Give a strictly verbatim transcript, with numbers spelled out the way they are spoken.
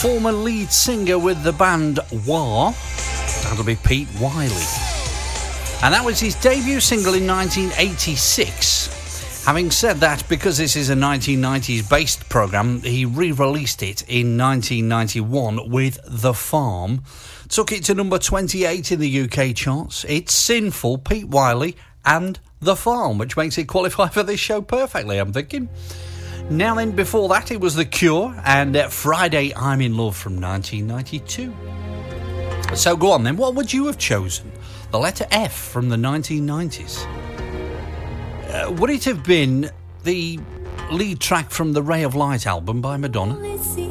former lead singer with the band Wah. That'll be Pete Wiley. And that was his debut single in nineteen eighty-six. Having said that, because this is a nineteen nineties based programme, he re-released it in nineteen ninety-one with The Farm. Took it to number twenty-eight in the U K charts. It's Sinful, Pete Wiley and The Farm, which makes it qualify for this show perfectly, I'm thinking. Now then, before that, it was The Cure and uh, Friday I'm in Love from nineteen ninety-two. So go on then, what would you have chosen? The letter F from the nineteen nineties. Uh, would it have been the lead track from the Ray of Light album by Madonna?